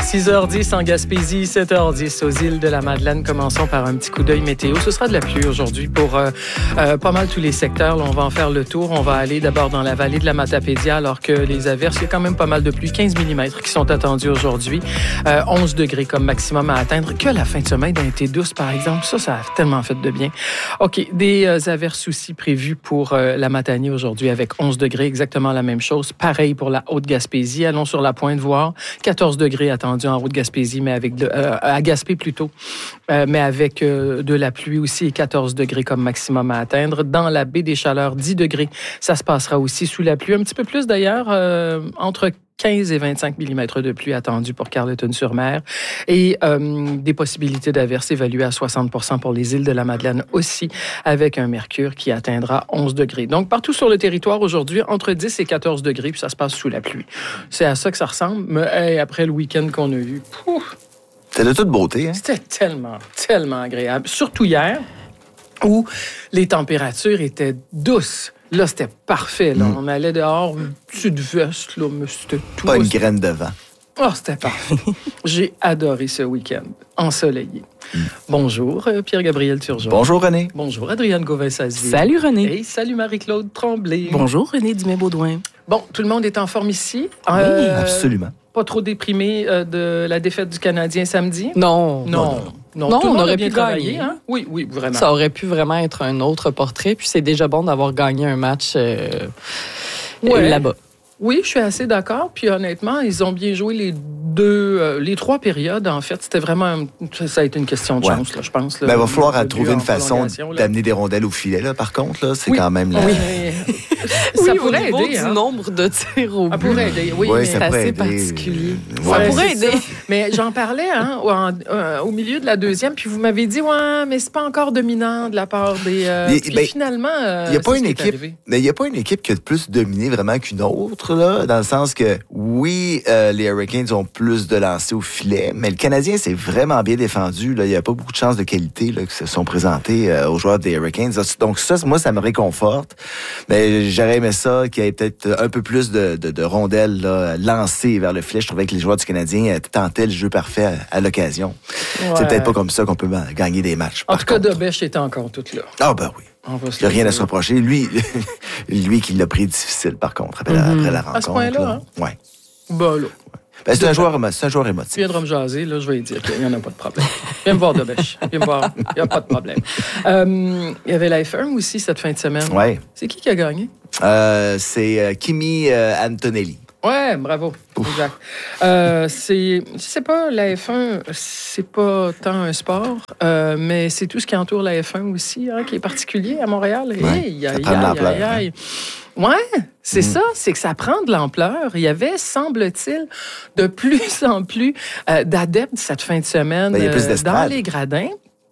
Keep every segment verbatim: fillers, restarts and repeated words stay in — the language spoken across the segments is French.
six heures dix en Gaspésie, sept heures dix aux îles de la Madeleine. Commençons par un petit coup d'œil météo. Ce sera de la pluie aujourd'hui pour euh, euh, pas mal tous les secteurs. Là, on va en faire le tour. On va aller d'abord dans la vallée de la Matapédia alors que les averses, il y a quand même pas mal de pluie. quinze millimètres qui sont attendus aujourd'hui. Euh, onze degrés comme maximum à atteindre. Que la fin de semaine a été douce, par exemple. Ça, ça a tellement fait de bien. OK. Des euh, averses aussi prévues pour euh, la Matanie aujourd'hui avec onze degrés. Exactement la même chose. Pareil pour la Haute-Gaspésie. Allons sur la Pointe voir. quatorze degrés attendus en Haute-Gaspésie, mais avec de, euh, à Gaspé plutôt, euh, mais avec euh, de la pluie aussi et quatorze degrés comme maximum à atteindre. Dans la baie des Chaleurs, dix degrés. Ça se passera aussi sous la pluie. Un petit peu plus d'ailleurs, euh, entre quinze et vingt-cinq millimètres de pluie attendus pour Carleton-sur-Mer et euh, des possibilités d'averses évaluées à soixante pour cent pour les îles de la Madeleine aussi, avec un mercure qui atteindra onze degrés. Donc, partout sur le territoire aujourd'hui, entre dix et quatorze degrés, puis ça se passe sous la pluie. C'est à ça que ça ressemble, mais hey, après le week-end qu'on a eu, pouf, c'était de toute beauté, hein? C'était tellement, tellement agréable. Surtout hier, où les températures étaient douces. Là, c'était parfait. Là. Mm. On allait dehors, une petite veste, là, mais c'était tout. Pas une graine de vent. Oh, c'était parfait. J'ai adoré ce week-end ensoleillé. Mm. Bonjour, Pierre-Gabriel Turgeon. Bonjour, René. Bonjour, Adrienne Gauvin-Sazeville. Salut, René. Et salut, Marie-Claude Tremblay. Bonjour, René Dumais-Baudouin. Bon, tout le monde est en forme ici. Oui, euh, absolument. Pas trop déprimé euh, de la défaite du Canadien samedi? Non. Non. non, non. Non, non, tout le on monde aurait a bien pu travaillé, gagner. Hein? Oui, oui, vraiment. Ça aurait pu vraiment être un autre portrait. Puis c'est déjà bon d'avoir gagné un match euh, ouais. là-bas. Oui, je suis assez d'accord. Puis honnêtement, ils ont bien joué les deux, euh, les trois périodes. En fait, c'était vraiment, ça a été une question de ouais. chance, là, je pense. Il ben, va falloir le trouver une façon d'amener des rondelles au filet. Là, par contre, là, c'est oui. quand même. La... Oui. ça oui, pourrait au aider. Du hein. nombre de tirs au but. Ça pourrait aider. Oui, oui mais ça c'est pourrait assez aider. particulier. Ouais. Ça pourrait aider. Ça. Mais j'en parlais hein, au, en, euh, au milieu de la deuxième, puis vous m'avez dit, ouais, mais c'est pas encore dominant de la part des. Euh, Les, puis ben, finalement, euh, il y a pas une ce équipe. Mais il n'y a pas une équipe qui a plus dominé vraiment qu'une autre là, dans le sens que oui, euh, les Hurricanes ont plus de lancers au filet, mais le Canadien s'est vraiment bien défendu. Là, il n'y a pas beaucoup de chances de qualité là, qui se sont présentées euh, aux joueurs des Hurricanes. Donc ça, moi, ça me réconforte. Mais j'aurais aimé ça qu'il y ait peut-être un peu plus de, de, de rondelles là, lancées vers le filet. Je trouvais que les joueurs du Canadien tentaient le jeu parfait à, à l'occasion. Ouais. C'est peut-être pas comme ça qu'on peut gagner des matchs. En tout cas, Dobèche était encore tout là. Ah ben oui. Il n'y a rien à se reprocher. Lui, lui qui l'a pris difficile, par contre, après, mm-hmm. la, après la rencontre. À ce point-là, là. Hein? Oui. Ben là. Ouais. Ben, c'est, un joueur, c'est un joueur émotif. Tu viendras me jaser, là, je vais lui dire qu'il n'y en a pas de problème. Viens me voir, Dobèche. Viens me voir. Il n'y a pas de problème. Euh, il y avait la F un aussi cette fin de semaine. Oui. C'est qui qui a gagné? Euh, c'est euh, Kimi euh, Antonelli. Ouais, bravo. Ouf. Exact. Euh, c'est, je sais pas, la F un, c'est pas tant un sport, euh, mais c'est tout ce qui entoure la F un aussi, hein, qui est particulier à Montréal. Ouais, hey, ça aïe, prend de l'ampleur. Aïe, aïe. Ouais, c'est mm. ça, c'est que ça prend de l'ampleur. Il y avait, semble-t-il, de plus en plus euh, d'adeptes cette fin de semaine ben, il y a plus euh, dans les gradins.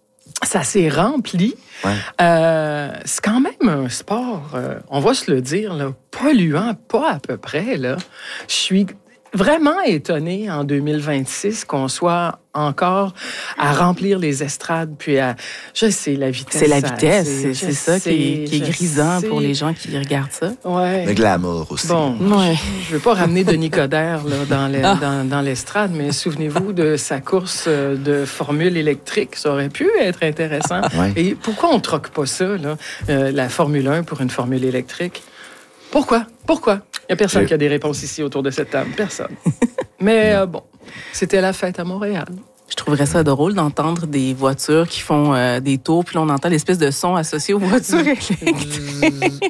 Ça s'est rempli. Ouais. Euh, c'est quand même un sport, euh, on va se le dire, là, polluant, pas à peu près. Là. Je suis vraiment étonnée en deux mille vingt-six qu'on soit encore à remplir les estrades, puis à... Je sais, la vitesse. C'est la vitesse, c'est, c'est ça sais, qui est, qui est grisant sais. Pour les gens qui regardent ça. Ouais. Le glamour aussi. Bon, ouais. je ne veux pas ramener Denis Coderre là, dans, les, ah. dans, dans l'estrade, mais souvenez-vous de sa course de formule électrique. Ça aurait pu être intéressant. Ouais. Et pourquoi on ne troque pas ça, là, euh, la Formule un pour une formule électrique? Pourquoi? Pourquoi? Il n'y a personne Je... qui a des réponses ici autour de cette table. Personne. Mais euh, bon, c'était la fête à Montréal. Je trouverais ça drôle d'entendre des voitures qui font euh, des tours, puis là, on entend l'espèce de son associé aux voitures électriques.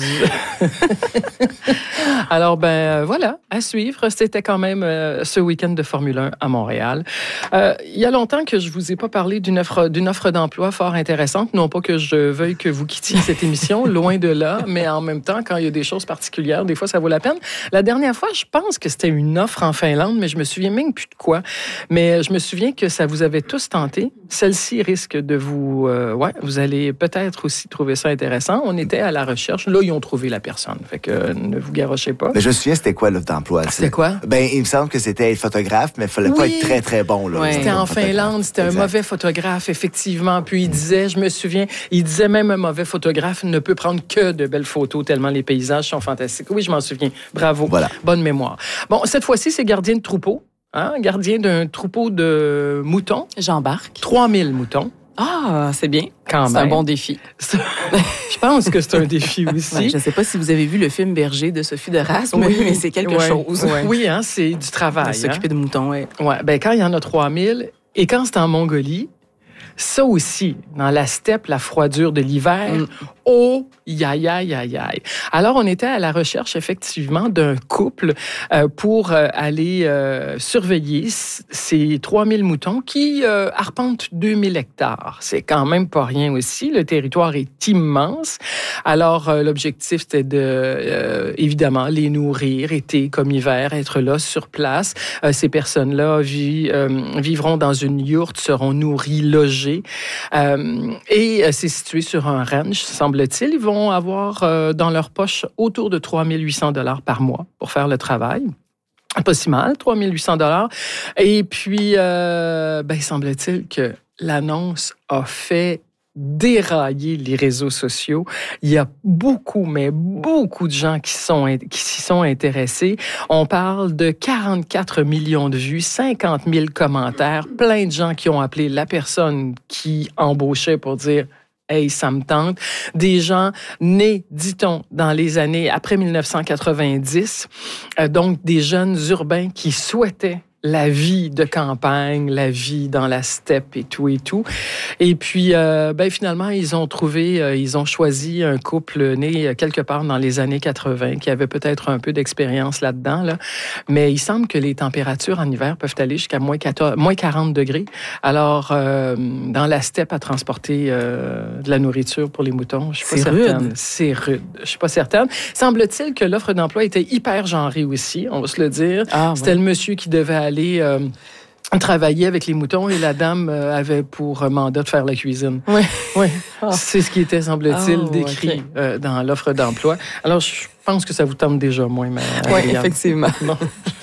Alors, ben euh, voilà, à suivre. C'était quand même euh, ce week-end de Formule un à Montréal. Euh, il y a longtemps que je vous ai pas parlé d'une offre, d'une offre d'emploi fort intéressante. Non pas que je veuille que vous quittiez cette émission, loin de là, mais en même temps, quand il y a des choses particulières, des fois, ça vaut la peine. La dernière fois, je pense que c'était une offre en Finlande, mais je me souviens même plus de quoi. Mais je me souviens que ça vous avait tous tenté. Celle-ci risque de vous... Euh, ouais, vous allez peut-être aussi trouver ça intéressant. On était à la recherche. Là, ils ont trouvé la personne. Fait que euh, ne vous garochez pas. Mais je me souviens, c'était quoi l'offre d'emploi? C'était quoi? Ben, il me semble que c'était être photographe, mais il fallait oui. pas être très, très bon. Là, oui. C'était en Finlande. C'était exact. Un mauvais photographe, effectivement. Puis il disait, je me souviens, il disait même un mauvais photographe ne peut prendre que de belles photos tellement les paysages sont fantastiques. Oui, je m'en souviens. Bravo. Voilà. Bonne mémoire. Bon, cette fois-ci, c'est gardien de troupeau. hein, gardien d'un troupeau de moutons. J'embarque. trois mille moutons. Ah, c'est bien. Quand c'est même. un bon défi. Je pense que c'est un défi aussi. Ouais, je ne sais pas si vous avez vu le film Berger de Sophie Derasme, oui, mais c'est quelque ouais, chose. Ouais. Oui, hein, c'est du travail. De s'occuper hein. de moutons, oui. Ouais, ben quand il y en a trois mille, et quand c'est en Mongolie, ça aussi, dans la steppe, la froidure de l'hiver, mm. oh, aïe, aïe, aïe, aïe. Alors, on était à la recherche, effectivement, d'un couple euh, pour euh, aller euh, surveiller ces trois mille moutons qui euh, arpentent deux mille hectares. C'est quand même pas rien aussi. Le territoire est immense. Alors, euh, l'objectif, c'était de, euh, évidemment, les nourrir, été comme hiver, être là sur place. Euh, ces personnes-là vi- euh, vivront dans une yourte, seront nourries, logées. Euh, et euh, c'est situé sur un ranch, semble-t-il. Ils vont avoir euh, dans leur poche autour de trois mille huit cents dollars par mois pour faire le travail. Pas si mal, trois mille huit cents dollars. Et puis, euh, ben, semble-t-il que l'annonce a fait dérailler les réseaux sociaux. Il y a beaucoup, mais beaucoup de gens qui sont qui s'y sont intéressés. On parle de quarante-quatre millions de vues, cinquante mille commentaires, plein de gens qui ont appelé la personne qui embauchait pour dire hey, ça me tente. Des gens nés, dit-on, dans les années après mille neuf cent quatre-vingt-dix, euh, donc des jeunes urbains qui souhaitaient la vie de campagne, la vie dans la steppe et tout et tout. Et puis, euh, ben finalement, ils ont trouvé, euh, ils ont choisi un couple né quelque part dans les années quatre-vingts qui avait peut-être un peu d'expérience là-dedans, là. Mais il semble que les températures en hiver peuvent aller jusqu'à moins quatorze, moins quarante degrés. Alors, euh, dans la steppe à transporter euh, de la nourriture pour les moutons, je suis pas C'est certaine. rude. C'est rude. Je suis pas certaine. Semble-t-il que l'offre d'emploi était hyper genrée aussi, on va se le dire. Ah, C'était ouais. le monsieur qui devait aller aller euh, travailler avec les moutons et la dame euh, avait pour mandat de faire la cuisine. Oui. Oui. Oh. C'est ce qui était, semble-t-il, Oh, décrit okay. euh, dans l'offre d'emploi. Alors, je pense que ça vous tente déjà moins, mais... Oui, effectivement. Non.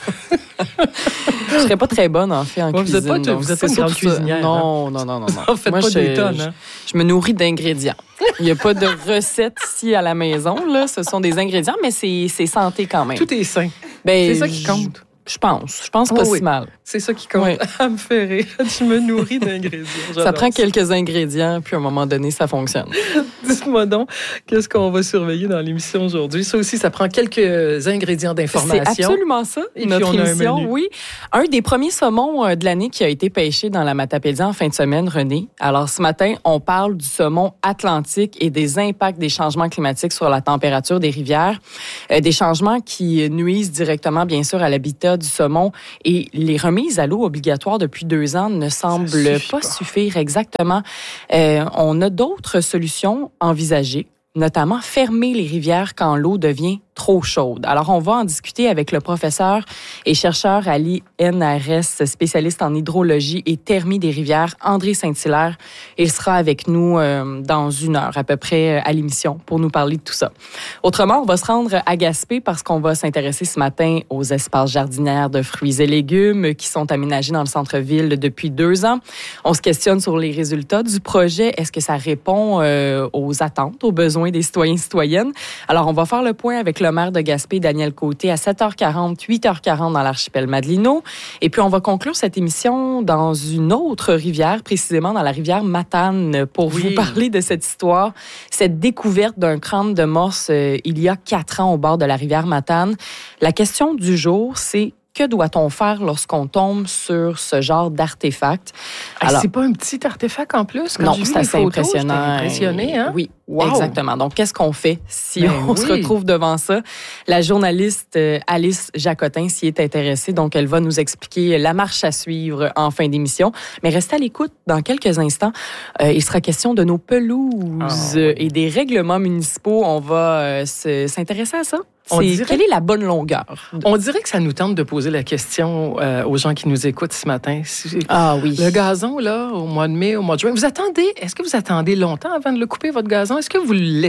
Je serais pas très bonne, en fait, en Ouais, cuisine. Vous n'êtes pas, donc vous êtes c'est pas une grande surtout ça. cuisinière. Non, non, non, non. non. Faites Moi, pas je, des tonnes. je, Hein? je me nourris d'ingrédients. Il n'y a pas de recette ici à la maison. Là. Ce sont des ingrédients, mais c'est, c'est santé quand même. Tout est sain. Ben, C'est ça qui compte. Je pense. Je pense pas Oh, oui. si mal. C'est ça qui compte. Oui. Ça me fait rire. Tu me nourris d'ingrédients. Ça J'adore prend quelques ingrédients, puis à un moment donné, ça fonctionne. Dites-moi donc, qu'est-ce qu'on va surveiller dans l'émission aujourd'hui? Ça aussi, ça prend quelques ingrédients d'information. C'est absolument ça, Et notre puis on a un émission. menu. Oui. Un des premiers saumons de l'année qui a été pêché dans la Matapédia en fin de semaine, René. Alors, ce matin, on parle du saumon atlantique et des impacts des changements climatiques sur la température des rivières. Euh, des changements qui nuisent directement, bien sûr, à l'habitat du saumon. Et les remises à l'eau obligatoires depuis deux ans ne semblent pas, pas suffire exactement. Euh, on a d'autres solutions envisagées, notamment fermer les rivières quand l'eau devient trop chaude. Alors, on va en discuter avec le professeur et chercheur à l'I N R S, spécialiste en hydrologie et thermie des rivières, André Saint-Hilaire. Il sera avec nous euh, dans une heure à peu près à l'émission pour nous parler de tout ça. Autrement, on va se rendre à Gaspé parce qu'on va s'intéresser ce matin aux espaces jardinières de fruits et légumes qui sont aménagés dans le centre-ville depuis deux ans. On se questionne sur les résultats du projet. Est-ce que ça répond euh, aux attentes, aux besoins des citoyens et citoyennes? Alors, on va faire le point avec le maire de Gaspé, Daniel Côté, à sept heures quarante, huit heures quarante dans l'archipel Madelino. Et puis, on va conclure cette émission dans une autre rivière, précisément dans la rivière Matane, pour oui. vous parler de cette histoire, cette découverte d'un crâne de morse euh, il y a quatre ans au bord de la rivière Matane. La question du jour, c'est que doit-on faire lorsqu'on tombe sur ce genre d'artefact? Alors, c'est pas un petit artefact en plus? Quand non, j'ai vu c'est les assez photos, impressionnant. j'étais impressionné, hein? Oui, wow. Exactement. Donc, qu'est-ce qu'on fait si ben on oui. se retrouve devant ça? La journaliste euh, Alice Jacotin s'y est intéressée, donc elle va nous expliquer la marche à suivre en fin d'émission. Mais restez à l'écoute dans quelques instants. Euh, il sera question de nos pelouses oh, oui. et des règlements municipaux. On va euh, se, s'intéresser à ça. On C'est, dirait... Quelle est la bonne longueur? On dirait que ça nous tente de poser la question euh, aux gens qui nous écoutent ce matin. Ah oui. Le gazon, là, au mois de mai, au mois de juin, vous attendez, est-ce que vous attendez longtemps avant de le couper, votre gazon? Est-ce que vous le laissez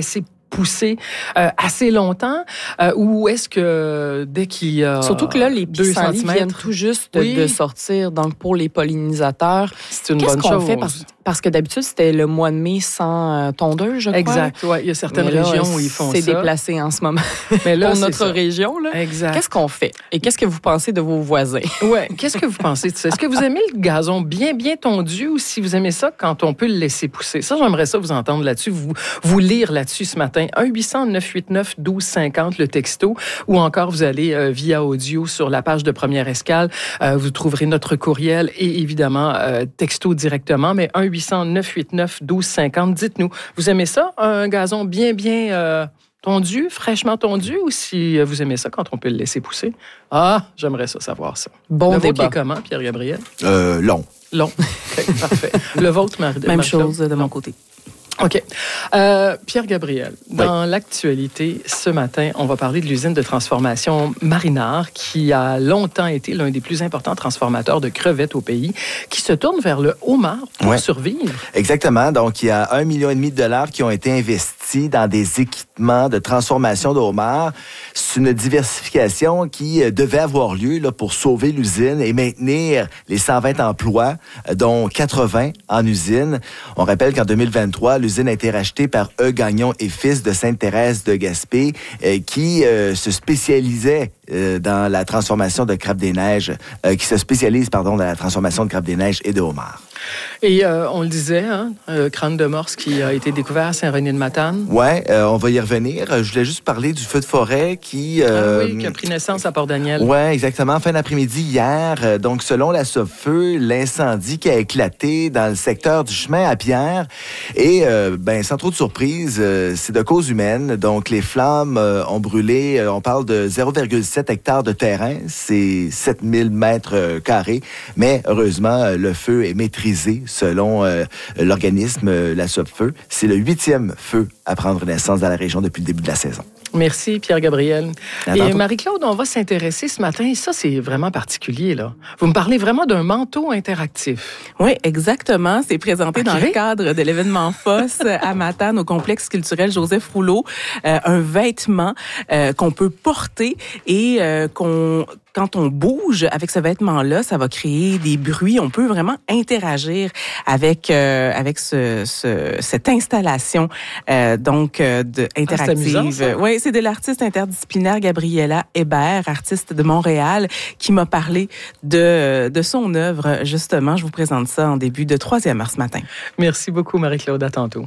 pousser euh, assez longtemps euh, ou est-ce que dès qu'il y a Surtout que là, les deux pissenlits centimètres viennent tout juste de, oui. de sortir. Donc, pour les pollinisateurs, c'est une qu'est-ce bonne qu'on chose. fait? Parce, parce que d'habitude, c'était le mois de mai sans euh, tondeuse, je crois. Exact. Ouais, il y a certaines Mais là, régions où ils font c'est ça. C'est déplacé en ce moment Mais là, pour notre ça. région. Là. Exact. Qu'est-ce qu'on fait? Et qu'est-ce que vous pensez de vos voisins? Oui. Qu'est-ce que vous pensez de ça? Est-ce que vous aimez le gazon bien, bien tondu ou si vous aimez ça quand on peut le laisser pousser? Ça, j'aimerais ça vous entendre là-dessus, vous, vous lire là-dessus ce matin. un huit cent neuf huit neuf un deux cinq zéro, le texto, ou encore vous allez euh, via audio sur la page de Première Escale. Euh, vous trouverez notre courriel et évidemment euh, texto directement, mais un huit cent neuf huit neuf un deux cinq zéro. Dites-nous, vous aimez ça, un gazon bien, bien euh, tondu, fraîchement tondu, ou si vous aimez ça quand on peut le laisser pousser? Ah, j'aimerais ça savoir ça. Bon le débat. vôtre est comment, Pierre-Gabriel? Euh, long. Long. Okay, parfait. Le vôtre, Marie. Même chose de mon côté. OK. Euh, Pierre-Gabriel, dans oui. l'actualité, ce matin, on va parler de l'usine de transformation Marinard, qui a longtemps été l'un des plus importants transformateurs de crevettes au pays, qui se tourne vers le homard pour oui. survivre. Exactement. Donc, il y a un million et demi de dollars qui ont été investis dans des équipements de transformation de homard. C'est une diversification qui devait avoir lieu là, pour sauver l'usine et maintenir les cent vingt emplois, dont quatre-vingts en usine. On rappelle qu'en deux mille vingt-trois, l'usine a été rachetée par E. Gagnon et Fils de Sainte-Thérèse de Gaspé, euh, qui euh, se spécialisait euh, dans la transformation de crabes des neiges, euh, qui se spécialise, pardon, dans la transformation de crabes des neiges et de homards. Et euh, on le disait, hein, euh, crâne de morse qui a été découvert à Saint-René-de-Matane. Oui, euh, on va y revenir. Je voulais juste parler du feu de forêt qui... Euh, ah oui, qui a pris naissance à Port-Daniel. Oui, exactement. Fin d'après-midi hier. Donc, selon la Sopfeu, l'incendie qui a éclaté dans le secteur du chemin à Pierre. Et, euh, ben, sans trop de surprise, euh, c'est de cause humaine. Donc, les flammes euh, ont brûlé. Euh, on parle de zéro virgule sept hectares de terrain. C'est sept mille mètres euh, carrés. Mais, heureusement, le feu est maîtrisé selon euh, l'organisme euh, la Sopfeu. C'est le huitième feu à prendre naissance dans la région depuis le début de la saison. Merci, Pierre-Gabriel. À et tantôt. Marie-Claude, on va s'intéresser ce matin, et ça, c'est vraiment particulier, là. Vous me parlez vraiment d'un manteau interactif. Oui, exactement. C'est présenté okay. dans le cadre de l'événement F O S à Matane, au complexe culturel Joseph Rouleau. Euh, un vêtement euh, qu'on peut porter et euh, qu'on... Quand on bouge avec ce vêtement-là, ça va créer des bruits. On peut vraiment interagir avec euh, avec ce, ce cette installation euh, donc euh, de interactive. Ah, c'est amusant, oui, c'est de l'artiste interdisciplinaire Gabriella Hébert, artiste de Montréal, qui m'a parlé de de son œuvre. Justement, je vous présente ça en début de troisième heure ce matin. Merci beaucoup, Marie-Claude. À tantôt.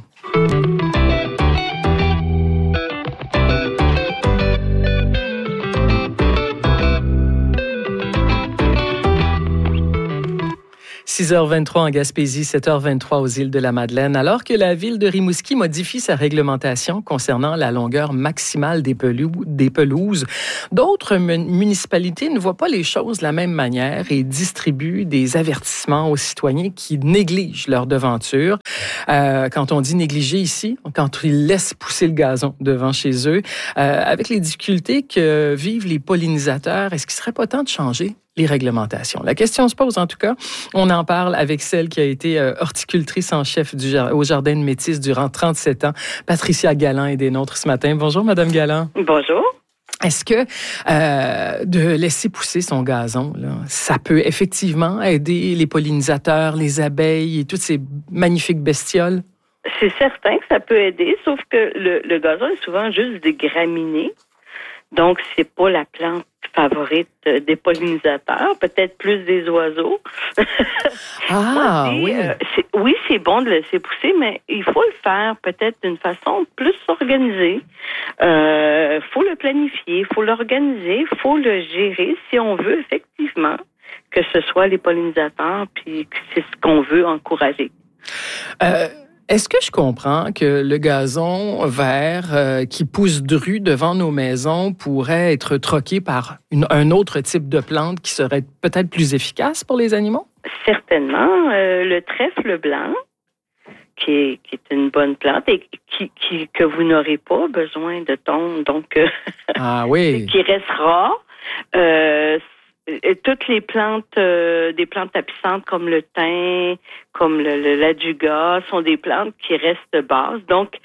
six heures vingt-trois en Gaspésie, sept heures vingt-trois aux îles de la Madeleine. Alors que la ville de Rimouski modifie sa réglementation concernant la longueur maximale des, pelou- des pelouses, d'autres municipalités ne voient pas les choses de la même manière et distribuent des avertissements aux citoyens qui négligent leur devanture. Euh, quand on dit négliger ici, quand ils laissent pousser le gazon devant chez eux, euh, avec les difficultés que vivent les pollinisateurs, est-ce qu'il ne serait pas temps de changer les réglementations? La question se pose en tout cas. On en parle avec celle qui a été euh, horticultrice en chef du, au Jardin de Métis durant trente-sept ans. Patricia Galland est des nôtres ce matin. Bonjour, Madame Galland. Bonjour. Est-ce que euh, de laisser pousser son gazon, là, ça peut effectivement aider les pollinisateurs, les abeilles et toutes ces magnifiques bestioles? C'est certain que ça peut aider, sauf que le, le gazon est souvent juste des graminées. Donc, c'est pas la plante favorite des pollinisateurs, peut-être plus des oiseaux. Ah, Moi, oui. Euh, c'est, oui, c'est bon de laisser pousser, mais il faut le faire peut-être d'une façon plus organisée. Il euh, faut le planifier, il faut l'organiser, il faut le gérer si on veut effectivement que ce soit les pollinisateurs, puis que c'est ce qu'on veut encourager. Euh... Est-ce que je comprends que le gazon vert euh, qui pousse dru devant nos maisons pourrait être troqué par une, un autre type de plante qui serait peut-être plus efficace pour les animaux? Certainement. Euh, le trèfle blanc, qui est, qui est une bonne plante et qui, qui, que vous n'aurez pas besoin de tondre, donc euh, ah oui. qui reste rare. Euh, Et toutes les plantes, euh, des plantes tapissantes comme le thym, comme le, le l'adjuga, sont des plantes qui restent basses. Donc,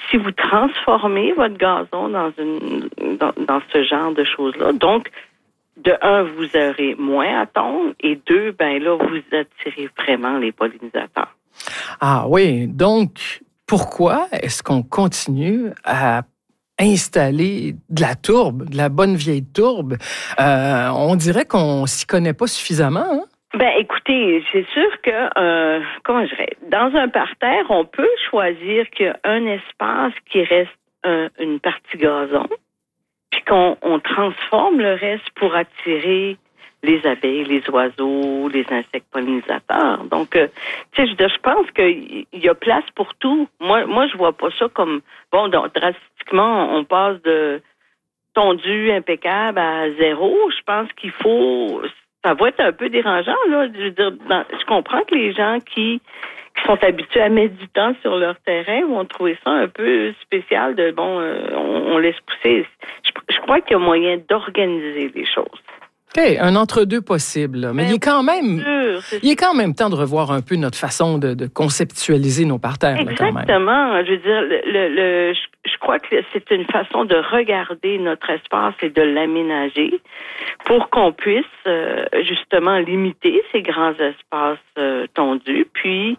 si vous transformez votre gazon dans une dans, dans ce genre de choses-là, donc de un, vous aurez moins à tondre, et deux, ben là, vous attirez vraiment les pollinisateurs. Ah oui, donc pourquoi est-ce qu'on continue à installer de la tourbe, de la bonne vieille tourbe? Euh, on dirait qu'on s'y connaît pas suffisamment, hein? Ben, écoutez, c'est sûr que, euh, comment je dirais, dans un parterre, on peut choisir qu'il y a un espace qui reste un, une partie gazon, puis qu'on on transforme le reste pour attirer les abeilles, les oiseaux, les insectes pollinisateurs. Donc, euh, tu sais, je, je pense qu'il y a place pour tout. Moi, moi, je vois pas ça comme, bon, donc, drastiquement, on passe de tondu impeccable à zéro. Je pense qu'il faut... Ça va être un peu dérangeant, là. Je veux dire, dans, je comprends que les gens qui, qui sont habitués à mettre du temps sur leur terrain vont trouver ça un peu spécial de, bon, euh, on, on laisse pousser. Je, je crois qu'il y a moyen d'organiser les choses. OK, un entre-deux possible. Là. Mais, Mais il est quand même, sûr, c'est il est quand même temps de revoir un peu notre façon de, de conceptualiser nos parterres. Exactement. Là, quand même. Je veux dire, le, le, le, je, je crois que c'est une façon de regarder notre espace et de l'aménager pour qu'on puisse euh, justement limiter ces grands espaces euh, tondus, puis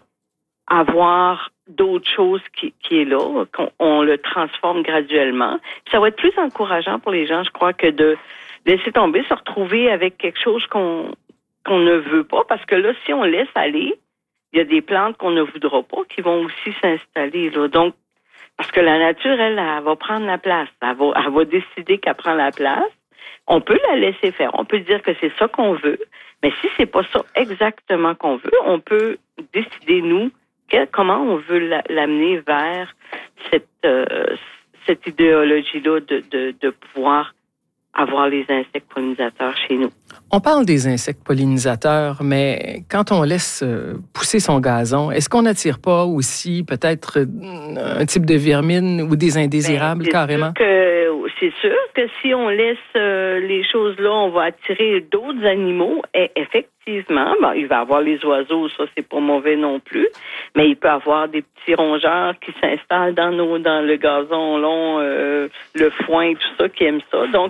avoir d'autres choses qui, qui est là, qu'on on le transforme graduellement. Puis ça va être plus encourageant pour les gens, je crois, que de laisser tomber, se retrouver avec quelque chose qu'on qu'on ne veut pas, parce que là, si on laisse aller, il y a des plantes qu'on ne voudra pas qui vont aussi s'installer, là. Donc, parce que la nature, elle, elle va prendre la place. Elle va, elle va décider qu'elle prend la place. On peut la laisser faire. On peut dire que c'est ça qu'on veut. Mais si c'est pas ça exactement qu'on veut, on peut décider, nous, que, comment on veut la, l'amener vers cette, euh, cette idéologie-là de, de, de pouvoir avoir les insectes pollinisateurs chez nous. On parle des insectes pollinisateurs, mais quand on laisse pousser son gazon, est-ce qu'on n'attire pas aussi peut-être un type de vermine ou des indésirables, ben, carrément? Sûr que, c'est sûr que si on laisse euh, les choses là, on va attirer d'autres animaux. Et effectivement, bon, il va y avoir les oiseaux, ça c'est pas mauvais non plus, mais il peut y avoir des petits rongeurs qui s'installent dans nos, dans le gazon long, euh, le foin, tout ça, qui aiment ça. Donc,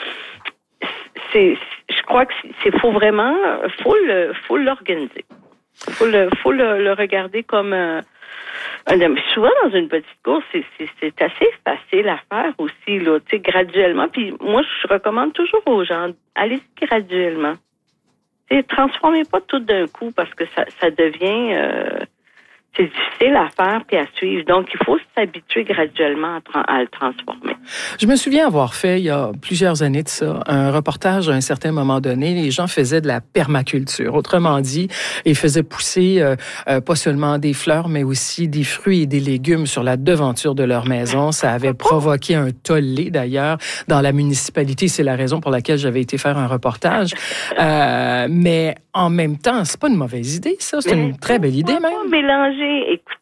c'est, je crois que c'est faut vraiment, faut le, faut l'organiser, faut le, faut le, le regarder comme un, un, souvent dans une petite course, c'est, c'est, c'est assez facile à faire aussi là, tu sais, graduellement. Puis moi, je recommande toujours aux gens, allez graduellement. Tu sais, transformez pas tout d'un coup parce que ça, ça devient euh, c'est difficile à faire puis à suivre. Donc, il faut s'habituer graduellement à, tra- à le transformer. Je me souviens avoir fait, il y a plusieurs années de ça, un reportage à un certain moment donné. Les gens faisaient de la permaculture. Autrement dit, ils faisaient pousser euh, euh, pas seulement des fleurs, mais aussi des fruits et des légumes sur la devanture de leur maison. Ça avait provoqué un tollé, d'ailleurs, dans la municipalité. C'est la raison pour laquelle j'avais été faire un reportage. Euh, mais en même temps, c'est pas une mauvaise idée, ça. C'est mais une très belle idée, même. Mélanger. Écoutez,